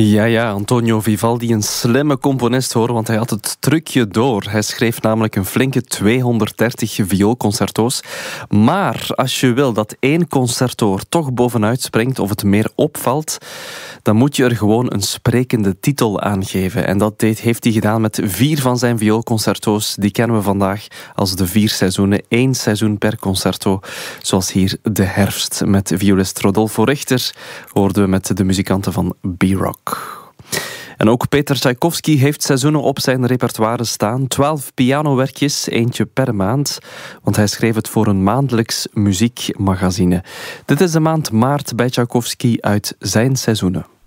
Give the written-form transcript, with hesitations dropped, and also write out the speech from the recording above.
Ja, Antonio Vivaldi, een slimme componist hoor, want hij had het trucje door. Hij schreef namelijk een flinke 230 vioolconcerto's. Maar als je wil dat één concerto er toch bovenuit springt of het meer opvalt, dan moet je er gewoon een sprekende titel aan geven. En dat heeft hij gedaan met 4 van zijn vioolconcerto's. Die kennen we vandaag als de 4 seizoenen. 1 seizoen per concerto. Zoals hier De Herfst met violist Rodolfo Richter. Hoorden we met de muzikanten van B-Rock. En ook Peter Tchaikovsky heeft seizoenen op zijn repertoire staan. 12 pianowerkjes, eentje per maand. Want hij schreef het voor een maandelijks muziekmagazine. Dit is de maand maart bij Tchaikovsky uit zijn seizoenen.